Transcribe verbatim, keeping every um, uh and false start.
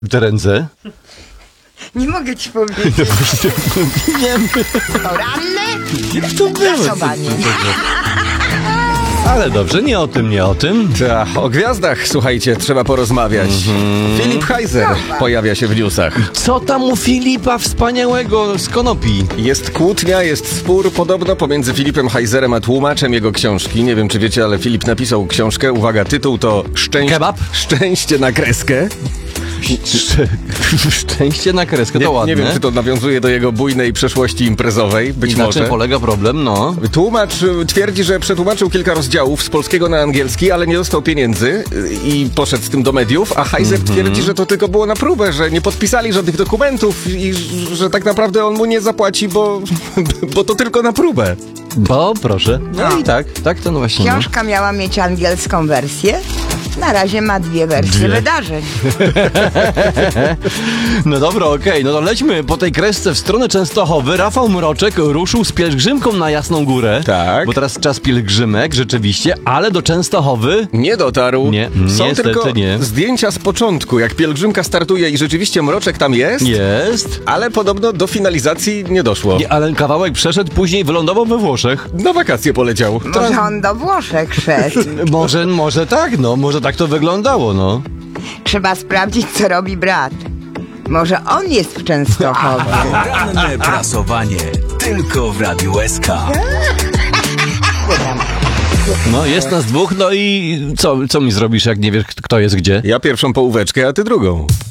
Te ręce? Nie mogę ci powiedzieć. Nie, Poranne jak to było? prasowanie. Ale dobrze, nie o tym, nie o tym. Ta, o gwiazdach, słuchajcie, trzeba porozmawiać. Mm-hmm. Filip Heiser pojawia się w newsach. Co tam u Filipa wspaniałego z konopi? Jest kłótnia, jest spór podobno pomiędzy Filipem Heiserem a tłumaczem jego książki. Nie wiem, czy wiecie, ale Filip napisał książkę. Uwaga, tytuł to Szczęś... Kebab? Szczęście na kreskę. Szczę... Szczęście na kreskę, to Nie, ładne. nie wiem, czy to nawiązuje do jego bujnej przeszłości imprezowej. Być I na może. czym polega problem, no? Tłumacz y, twierdzi, że przetłumaczył kilka rozdziałów z polskiego na angielski, ale nie dostał pieniędzy y, i poszedł z tym do mediów, a Heiser mm-hmm. twierdzi, że to tylko było na próbę, że nie podpisali żadnych dokumentów i że tak naprawdę on mu nie zapłaci, bo, bo to tylko na próbę. Bo, proszę. No, no. i tak, tak to no właśnie. Książka miała mieć angielską wersję. Na razie ma dwie wersje dwie. wydarzeń. No dobra, okej, okay. No to lećmy po tej kresce w stronę Częstochowy. Rafał Mroczek ruszył z pielgrzymką na Jasną Górę. Tak. Bo teraz czas pielgrzymek, rzeczywiście, ale do Częstochowy nie dotarł. Nie, Są niestety tylko nie. zdjęcia z początku, jak pielgrzymka startuje i rzeczywiście Mroczek tam jest. Jest. Ale podobno do finalizacji nie doszło. Nie, ale kawałek przeszedł, później wylądował we Włoszech. Na wakacje poleciał. Może on do Włoszech szedł. może, może tak, no, może tak to wyglądało, no. Trzeba sprawdzić, co robi brat. Może on jest w Częstochowie. Poranne prasowanie tylko w Radiu S K. No, jest nas dwóch, no i co, co mi zrobisz, jak nie wiesz, kto jest gdzie? Ja pierwszą połóweczkę, a ty drugą.